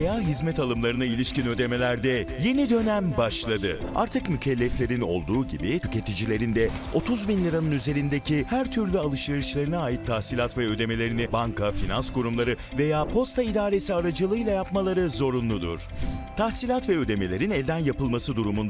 veya hizmet alımlarına ilişkin ödemelerde yeni dönem başladı. Artık mükelleflerin olduğu gibi tüketicilerin de 30 bin liranın üzerindeki her türlü alışverişlerine ait tahsilat ve ödemelerini banka, finans kurumları veya posta idaresi aracılığıyla yapmaları zorunludur. Tahsilat ve ödemelerin elden yapılması durumunda